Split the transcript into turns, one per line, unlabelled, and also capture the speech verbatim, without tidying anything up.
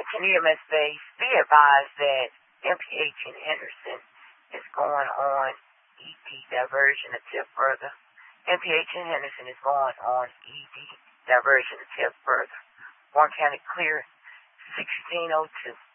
Attention E M S base, be advised that M P H in Henderson is going on E D diversion a tip further. M P H in Henderson is going on E D diversion a tip further. Warren County clear sixteen oh two.